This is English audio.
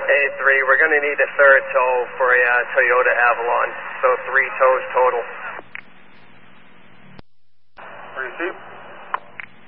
A3, we're going to need a third tow for a Toyota Avalon, so 3 tows total. Receive.